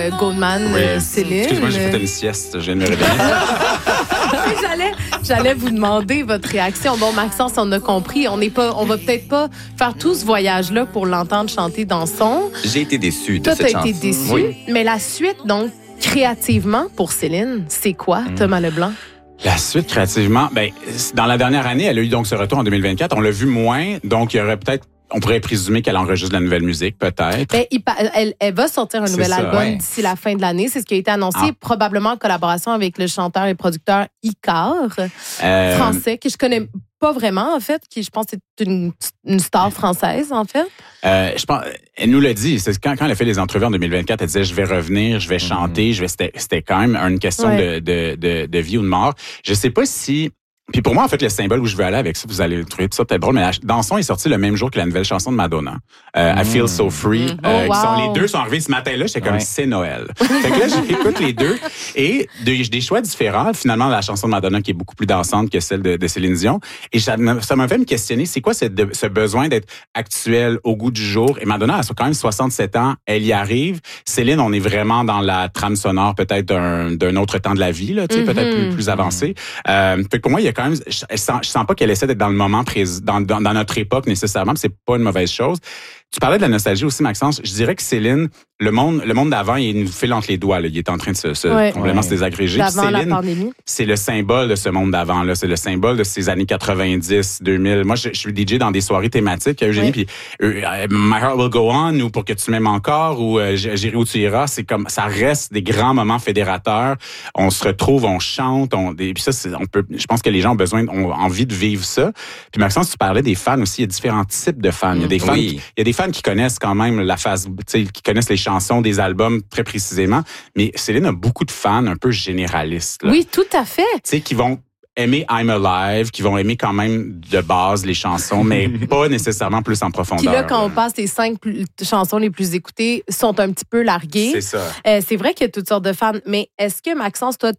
Goldman, Céline. Excuse-moi, j'ai fait une sieste, je viens de me réveiller. J'allais vous demander votre réaction. Bon, Maxence, on a compris. On va peut-être pas faire tout ce voyage-là pour l'entendre chanter dans son. J'ai été déçue de Toi, cette chanson. t'as été déçu. Oui. Mais la suite, donc, créativement, pour Céline, c'est quoi, Thomas Leblanc? La suite, créativement, dans la dernière année, elle a eu donc ce retour en 2024. On l'a vu moins, donc il y aurait peut-être, on pourrait présumer qu'elle enregistre de la nouvelle musique, peut-être. Ben, elle va sortir un nouvel album d'ici la fin de l'année. C'est ce qui a été annoncé, probablement en collaboration avec le chanteur et producteur Icar, français, que je connais pas vraiment, en fait, qui, je pense, est une star française, en fait. Je pense, elle nous l'a dit, c'est quand elle a fait les entrevues en 2024, elle disait, je vais revenir, je vais chanter, c'était quand même une question de vie ou de mort. Je sais pas si... Puis pour moi, en fait, le symbole où je veux aller avec ça, vous allez trouver tout ça peut-être drôle, mais Danson est sorti le même jour que la nouvelle chanson de Madonna, I Feel So Free. Les deux sont arrivés ce matin-là, j'étais comme, c'est Noël. Fait que là, j'écoute les deux et des choix différents. Finalement, la chanson de Madonna qui est beaucoup plus dansante que celle de Céline Dion. Et ça m'a fait me questionner, c'est quoi ce besoin d'être actuel au goût du jour? Et Madonna, elle a quand même 67 ans, elle y arrive. Céline, on est vraiment dans la trame sonore peut-être d'un autre temps de la vie, là, tu sais, peut-être plus avancé. Fait que pour moi, il y a quand même, je sens pas qu'elle essaie d'être dans le moment présent, dans notre époque nécessairement, c'est pas une mauvaise chose. Tu parlais de la nostalgie aussi, Maxence. Je dirais que Céline, le monde d'avant, il nous file entre les doigts. Là. Il est en train de complètement se désagréger. D'avant la pandémie. C'est le symbole de ce monde d'avant. Là. C'est le symbole de ces années 90, 2000. Moi, je suis DJ dans des soirées thématiques, Eugénie, puis My Heart Will Go On, ou Pour que tu m'aimes encore, ou J'irai où tu iras. C'est comme, ça reste des grands moments fédérateurs. On se retrouve, on chante, puis ça, je pense que les gens ont envie de vivre ça. Puis Maxence, tu parlais des fans aussi. Il y a différents types de fans. Il y a des fans, il y a des fans qui connaissent quand même la phase, qui connaissent les chansons des albums très précisément. Mais Céline a beaucoup de fans un peu généralistes. Là. Oui, tout à fait. Tu sais, qui vont aimer I'm Alive, qui vont aimer quand même de base les chansons, mais pas nécessairement plus en profondeur. Puis là, quand on passe les 5 chansons les plus écoutées, sont un petit peu larguées. C'est ça. C'est vrai qu'il y a toutes sortes de fans, mais est-ce que, Maxence, toi,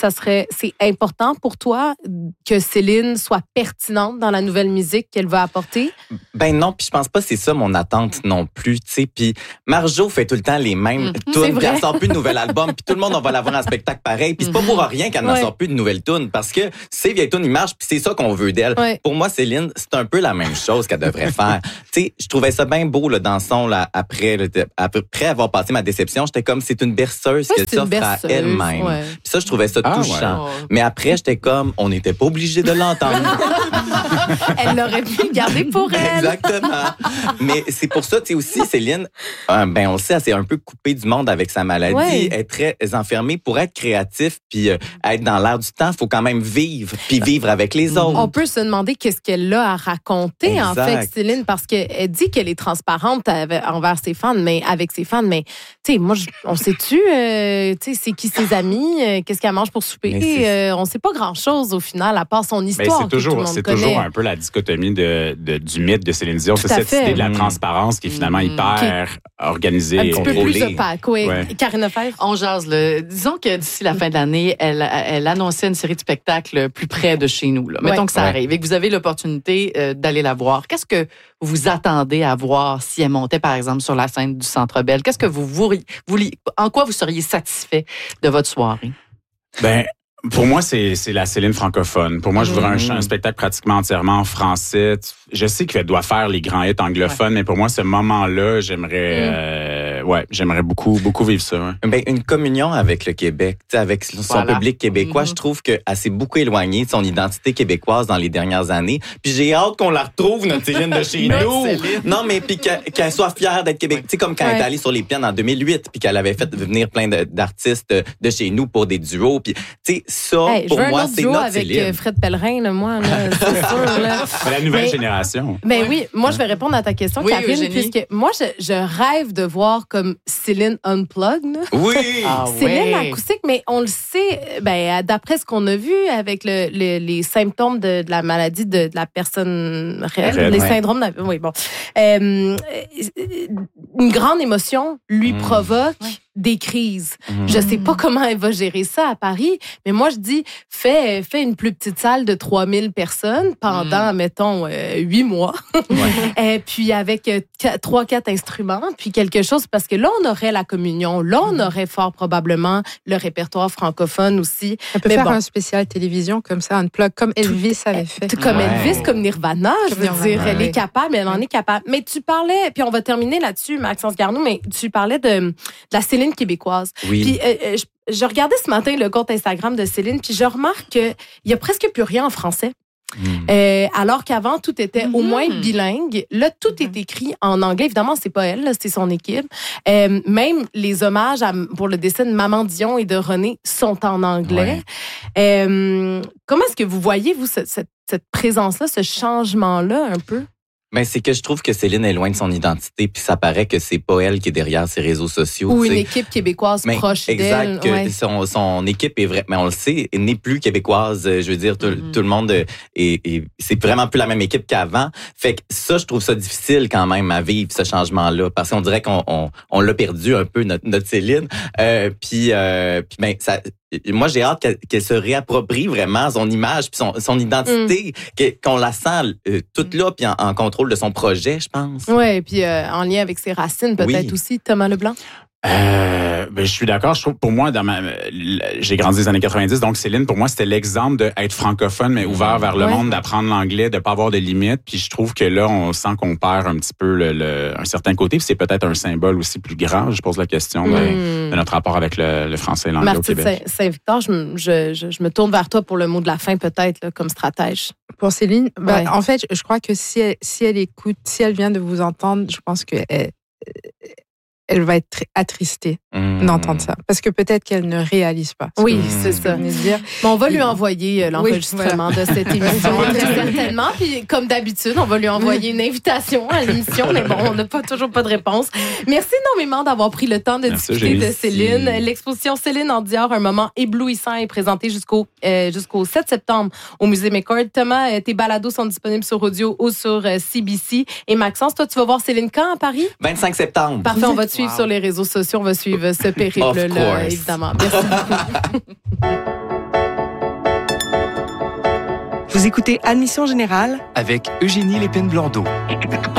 c'est important pour toi que Céline soit pertinente dans la nouvelle musique qu'elle va apporter? Ben non, puis je pense pas que c'est ça mon attente non plus, tu sais. Puis Marjo fait tout le temps les mêmes tunes, puis elle sort plus de nouvel album, puis tout le monde, on va la voir en spectacle pareil. Puis c'est pas pour rien qu'elle n'en sort plus de nouvelles tunes, parce que ces vieilles tunes, ils marchent, puis c'est ça qu'on veut d'elle. Ouais. Pour moi, Céline, c'est un peu la même chose qu'elle devrait faire. Tu sais, je trouvais ça bien beau, là, dans son, là, après avoir passé ma déception, j'étais comme, c'est une berceuse qu'elle s'offre à elle-même. Ouais. Puis ça, je trouvais ça touchant. Ouais. Mais après, j'étais comme, on n'était pas obligé de l'entendre. Elle l'aurait pu garder pour elle. Exactement. Mais c'est pour ça, tu sais, aussi, Céline, on le sait, elle s'est un peu coupée du monde avec sa maladie. Ouais. Elle est très enfermée. Pour être créatif puis être dans l'air du temps, il faut quand même vivre, puis vivre avec les autres. On peut se demander qu'est-ce qu'elle a à raconter, en fait, Céline, parce qu'elle dit qu'elle est transparente envers ses fans, mais avec ses fans. Mais, tu sais, moi, on sait-tu, tu sais, c'est qui ses amis, qu'est-ce qu'elle mange pour souper? On sait pas grand-chose, au final, à part son histoire. C'est toujours un peu la dichotomie du mythe de Céline Dion. C'est cette idée de la transparence qui est finalement hyper organisée. Un petit peu plus opaque, oui. Karine Lefebvre? On jase, là. Disons que d'ici la fin de l'année, elle annonçait une série de spectacles plus près de chez nous. Là. Mettons que ça arrive et que vous avez l'opportunité d'aller la voir. Qu'est-ce que vous attendez à voir si elle montait, par exemple, sur la scène du Centre Bell? Qu'est-ce que en quoi vous seriez satisfait de votre soirée? Ben, pour moi, c'est la Céline francophone. Pour moi, je voudrais un spectacle pratiquement entièrement en français. Je sais qu'elle doit faire les grands hits anglophones, mais pour moi, ce moment-là, j'aimerais beaucoup vivre ça. Ouais. Ben, une communion avec le Québec, avec son public québécois. Je trouve qu'elle s'est beaucoup éloignée de son identité québécoise dans les dernières années. Puis j'ai hâte qu'on la retrouve, notre Céline de chez nous. Non, mais puis qu'elle soit fière d'être Québécoise. Tu sais, comme quand elle est allée sur les plaines en 2008, puis qu'elle avait fait venir plein d'artistes de chez nous pour des duos. Puis, tu sais, ça, pour moi, c'est notre Céline. Avec Fred Pellerin, là, moi, là, c'est sûr. Là. La nouvelle génération. Ben oui, moi, je vais répondre à ta question, Karine, puisque moi, je rêve de voir comme Céline Unplugged. Oui! Céline acoustique, mais on le sait, d'après ce qu'on a vu avec les symptômes de la maladie de la personne réelle, les syndromes... Oui, bon. Une grande émotion lui provoque des crises. Je sais pas comment elle va gérer ça à Paris, mais moi, je dis, fais une plus petite salle de 3000 personnes pendant, mettons, 8 mois. Puis avec 3-4 instruments, puis quelque chose, parce que là, on aurait la communion. Là, on aurait fort probablement le répertoire francophone aussi. On peut faire un spécial télévision comme ça, un plug, comme Elvis avait fait. Comme Elvis, comme Nirvana, je veux dire. Elle est capable, elle en est capable. Mais tu parlais, puis on va terminer là-dessus, Maxence Garneau, mais tu parlais de la Céline québécoise. Oui. Puis je regardais ce matin le compte Instagram de Céline, puis je remarque qu'il y a presque plus rien en français. Alors qu'avant, tout était au moins bilingue. Là, tout est écrit en anglais. Évidemment, c'est pas elle, là, c'est son équipe. Même les hommages pour le décès de Maman Dion et de René sont en anglais. Comment est-ce que vous voyez, vous, cette présence-là, ce changement-là, un peu? Ben, c'est que je trouve que Céline est loin de son identité, puis ça paraît que c'est pas elle qui est derrière ses réseaux sociaux. Ou une équipe québécoise proche d'elle. Exact, que son équipe est mais on le sait, n'est plus québécoise. Je veux dire, tout le monde c'est vraiment plus la même équipe qu'avant. Fait que ça, je trouve ça difficile quand même à vivre, ce changement-là, parce qu'on dirait qu'on l'a perdu un peu, notre Céline. Puis ben, ça... Moi, j'ai hâte qu'elle se réapproprie vraiment son image puis son identité, qu'on la sent toute là puis en contrôle de son projet, je pense. Oui, puis en lien avec ses racines peut-être aussi, Thomas Leblanc. Ben, je suis d'accord. Je trouve, pour moi, j'ai grandi dans les années 90, donc Céline, pour moi, c'était l'exemple d'être francophone, mais ouvert vers le monde, d'apprendre l'anglais, de pas avoir de limites. Puis je trouve que là, on sent qu'on perd un petit peu un certain côté. Puis c'est peut-être un symbole aussi plus grand. Je pose la question de notre rapport avec le français et l'anglais au Québec. Saint-Victor, je me tourne vers toi pour le mot de la fin, peut-être, là, comme stratège. Pour Céline, en fait, je crois que si elle écoute, si elle vient de vous entendre, je pense que elle va être attristée d'entendre ça. Parce que peut-être qu'elle ne réalise pas. Oui, c'est ça. Bon, on va lui envoyer l'enregistrement de cette émission, certainement. Puis, comme d'habitude, on va lui envoyer une invitation à l'émission. Mais bon, on n'a toujours pas de réponse. Merci énormément d'avoir pris le temps de discuter de Céline. L'exposition Céline en Dior, un moment éblouissant, est présentée jusqu'au 7 septembre au Musée McCord. Thomas, tes balados sont disponibles sur audio ou sur CBC. Et Maxence, toi, tu vas voir Céline quand à Paris? 25 septembre. Parfait, on va te suivre sur les réseaux sociaux. On va suivre ce périple-là, évidemment. Merci beaucoup. Vous écoutez Admission Générale avec Eugénie Lépine-Blondeau.